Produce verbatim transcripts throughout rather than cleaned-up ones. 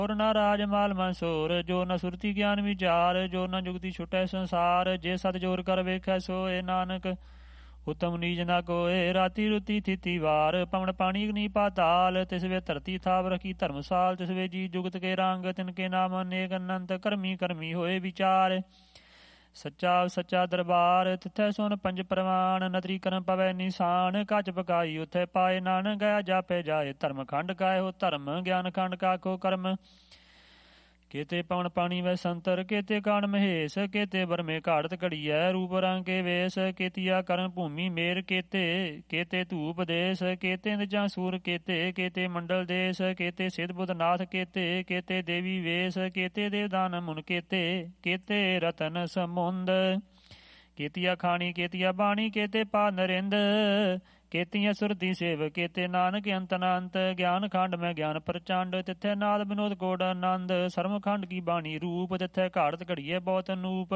ਹੋਰ ਨਾ ਰਾਜ ਮਾਲ ਮਨਸੂਰ, ਜੋ ਨ ਸੁਰਤੀ ਗਿਆਨ ਵਿਚਾਰ, ਜੋ ਨ ਜੁਗਤੀ ਛੁਟੈ ਸੰਸਾਰ, ਜੇ ਸਤ ਜੋਰ ਕਰ ਵੇਖੈ ਸੋਏ ਨਾਨਕ। ਉਤਮ ਨੀਜ ਨਾ ਕੋਏ, ਰਾਤੀ ਰੁਤੀ ਥਿਤੀ ਵਾਰ, ਪਵਨ ਪਾਣੀ ਅਗਨੀ ਪਾਤਾਲ, ਤਿਸ ਵੇ ਧਰਤੀ ਥਾਪ ਰਖੀ ਧਰਮਸਾਲ, ਤਿਸ ਵੇ ਜੀ ਜੁਗਤ ਕੇ ਰੰਗ, ਤਿਨ ਕੇ ਨਾਮ ਅਨੇਕ ਅਨੰਤ, ਕਰਮੀ ਕਰਮੀ ਹੋਏ ਵਿਚਾਰ। ਸੱਚਾ ਸੱਚਾ ਦਰਬਾਰ, ਤਿੱਥੈ ਸੁਨ ਪੰਜ ਪ੍ਰਵਾਨ, ਨਦਰੀ ਕਰਮ ਪਵੈ ਨਿਸ਼ਾਨ, ਕੱਚ ਪਕਾਈ ਉਥੇ ਪਾਏ ਨਾਨਕ, ਗਿਆ ਜਾਪੇ ਜਾਏ ਧਰਮ ਖੰਡ ਕਾਏ ਹੋ ਧਰਮ, ਗਿਆਨ ਖੰਡ ਕਾਕੋ ਕਰਮ। ਕੇਤੇ ਪਵਨ ਪਾਣੀ ਵੈ ਸੰਤਰ, ਕੇਤੇ ਕਾਣ ਮਹੇਸ਼, ਕੇਤੇ ਬਰਮੇ ਘਾੜਤ ਘੜੀਐ, ਰੂਪ ਰੰਗ ਕੇ ਵੇਸ, ਕੇਤੀਆ ਕਰਨ ਭੂਮੀ ਮੇਰ, ਕੇਤੇ ਕੇਤੇ ਧੂਪ ਦੇਸ, ਕੇਤੇ ਨਿਜਾਂ ਸੂਰ, ਕੇਤੇ ਕੇਤੇ ਮੰਡਲ ਦੇਸ, ਕੇਤੇ ਸਿਧ ਬੁੱਧ ਨਾਥ, ਕੇਤੇ ਕੇਤੇ ਦੇਵੀ ਵੇਸ, ਕੇਤੇ ਦੇਵਦਾਨ ਮੁਨ, ਕੇਤੇ ਕੇਤੇ ਰਤਨ ਸਮੁੰਦ, ਕੇਤੀਆ ਖਾਣੀ ਕੇਤੀਆ ਬਾਣੀ, ਕੇਤੇ ਪਾ ਨਰਿੰਦ, ਕੇਤੀਆਂ ਸੁਰਤੀ ਸੇਵ, ਕੇਤੇ ਨਾਨਕ ਅੰਤ ਅਨੰਤ, ਗਿਆਨ ਖੰਡ ਮੈਂ ਗਿਆਨ ਪ੍ਰਚੰਡ, ਤਿੱਥੈ ਨਾਦ ਵਿਨੋਦ ਕੋਡ ਆਨੰਦ, ਸਰਮ ਖੰਡ ਕੀ ਬਾਣੀ ਰੂਪ, ਤਿੱਥੈ ਘਾੜਤ ਘੜੀਏ ਬਹੁਤ ਅਨੂਪ।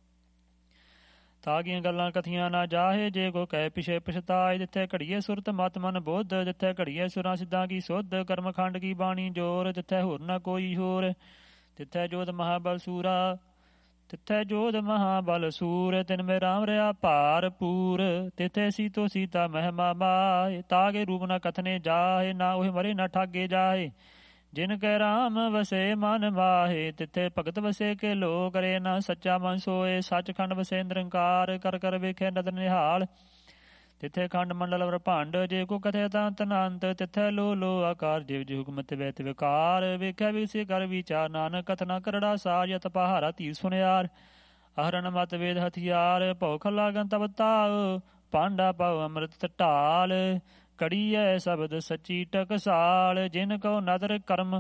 ਤਾਗੀਆਂ ਗੱਲਾਂ ਕਥੀਆਂ ਨਾ ਜਾਹੇ, ਜੇ ਕੋ ਕਹਿ ਪਿਛੇ ਪਛਤਾਏ, ਜਿੱਥੇ ਘੜੀਏ ਸੁਰਤ ਮਤ ਮਨ ਬੁੱਧ, ਜਿੱਥੇ ਘੜੀਏ ਸੁਰਾਂ ਸਿੱਧਾਂ ਕੀ ਸੁੱਧ, ਕਰਮ ਖੰਡ ਕੀ ਬਾਣੀ ਜੋਰ, ਤਿੱਥੈ ਹੋਰ ਨਾ ਕੋਈ ਹੋਰ, ਤਿੱਥੈ ਜੋਤ ਮਹਾਬਲ ਸੂਰਾ, ਤਿੱਥੈ ਜੋਧ ਮਹਾਬਲ ਸੂਰ, ਤਿਨ ਮੇ ਰਾਮ ਰਿਆ ਭਾਰ ਪੂਰ, ਤਿੱਥੇ ਸੀਤੋ ਸੀਤਾ ਮਹਿਮਾ ਮਾਏ, ਤਾਗੇ ਰੂਪ ਨਾ ਕਥਨੇ ਜਾਹੇ, ਨਾ ਉਹ ਮਰੇ ਨਾ ਠਾਗੇ ਜਾਹੇ, ਜਿਨ ਕੈ ਰਾਮ ਵਸੇ ਮਨ ਮਾਹੇ, ਤਿੱਥੇ ਭਗਤ ਵਸੇ ਕੇ ਲੋ ਕਰੇ, ਨਾ ਸੱਚਾ ਮਨ ਸੋਏ, ਸੱਚਖੰਡ ਵਸੇ ਨਿਰੰਕਾਰ, ਕਰ ਕਰ ਵੇਖੇ ਨਦਰ ਨਿਹਾਲ, ਤਿੱਥੇ ਖੰਡ ਮੰਡਲ ਬ੍ਰਹਮੰਡ, ਜੇ ਕੋ ਕਥੇ ਤਾਂ ਤਨੰਤ, ਤਿੱਥੇ ਲੋ ਲੋ ਆਕਾਰ, ਜਿਵ ਜਿ ਹੁਕਮ ਤਿਵੈ ਤਿਵ ਕਾਰ, ਵੇਖਿਆ ਵਿਸੇ ਕਰ ਵਿਚਾਰ, ਨਾਨਕ ਕਥਨਾ ਕਰੜਾ ਸਾਰ, ਯਤ ਪਹਾਰਾ ਧੀਰ ਸੁਨਿਆਰ, ਅਹਰਨ ਮਤ ਵੇਦ ਹਥਿਆਰ, ਭਉ ਲਾਗਨ ਤਬ ਤਾਉ, ਪਾਂਡਾ ਪਾਉ ਅੰਮ੍ਰਿਤ ਢਾਲ, ਕੜੀਐ ਸ਼ਬਦ ਸੱਚੀ ਟਕਸਾਲ, ਜਿਨ ਕੋ ਨਦਰ ਕਰਮ